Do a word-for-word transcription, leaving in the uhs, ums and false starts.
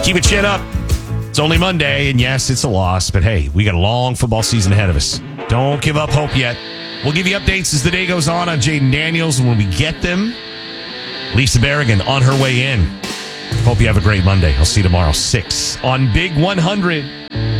Keep your chin up. It's only Monday, and yes, it's a loss, but hey, we got a long football season ahead of us. Don't give up hope yet. We'll give you updates as the day goes on on Jaden Daniels, and when we get them, Lisa Berrigan on her way in. Hope you have a great Monday. I'll see you tomorrow, six on Big one hundred.